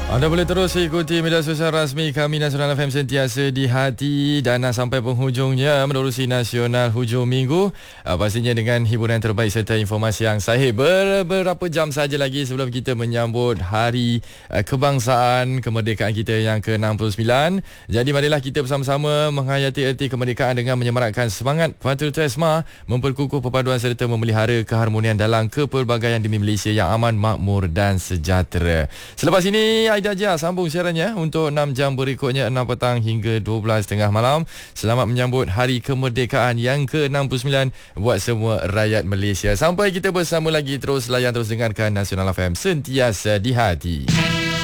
Anda boleh terus ikuti media sosial rasmi kami Nasional FM sentiasa di hati dan sampai penghujungnya menerusi Nasional hujung minggu. Pastinya dengan hiburan terbaik serta informasi yang sahih. Beberapa jam saja lagi sebelum kita menyambut Hari Kebangsaan Kemerdekaan kita yang ke-69. Jadi marilah kita bersama-sama menghayati erti kemerdekaan dengan menyemarakkan semangat patriotisme, memperkukuh perpaduan serta memelihara keharmonian dalam kepelbagaian demi Malaysia yang aman, makmur dan sejahtera. Selepas ini Aida Dia sambung siarannya untuk 6 jam berikutnya, 6 petang hingga 12.30 malam. Selamat menyambut Hari Kemerdekaan yang ke-69 buat semua rakyat Malaysia. Sampai kita bersama lagi, terus layan, terus dengarkan Nasional FM sentiasa di hati.